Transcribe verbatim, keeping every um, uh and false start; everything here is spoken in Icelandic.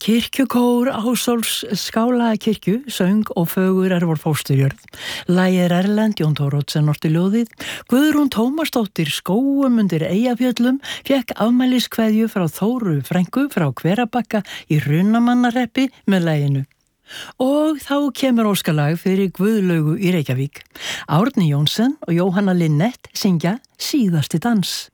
Kirkjukór Ásóls Skálakirkju söng og fögur er vor fósturjörð. Lagið er erlent, Jón Thoroddsen orti ljóðið. Guðrún Tómasdóttir Skógum undir Eyjafjöllum fékk afmæliskveðju frá Þóru frænku frá Hverabakka í Hrunamannarhreppi með laginu. Og þá kemur óskalag fyrir Guðlaugu í Reykjavík. Árni Jónsson og Jóhanna Linnett syngja Síðasti dans.